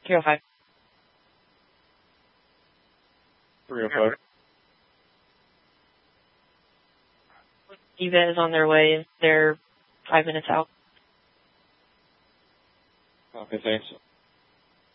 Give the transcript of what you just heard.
305. 305. Eva is on their way. They're 5 minutes out. Okay, thanks.